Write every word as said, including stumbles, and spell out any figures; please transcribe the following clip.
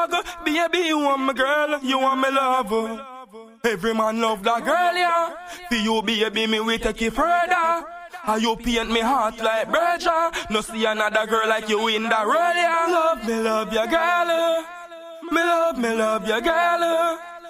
Baby, you want my girl, you want me lover. Every man love that girl, yeah. For you, baby, me we take it further. And you paint me heart like Berger. No see another girl like you in the world, yeah. Love me, love your girl. Me love, me love your girl.